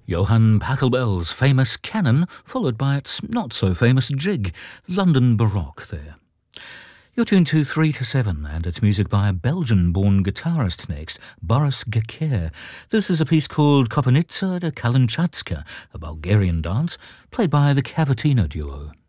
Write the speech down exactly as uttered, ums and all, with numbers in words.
Johann Pachelbel's famous canon, followed by its not-so-famous jig, London Baroque there. You're tuned to three to seven, and it's music by a Belgian-born guitarist next, Boris Gekker. This is a piece called Kopernica de Kalinčatska, a Bulgarian dance, played by the Cavatina duo.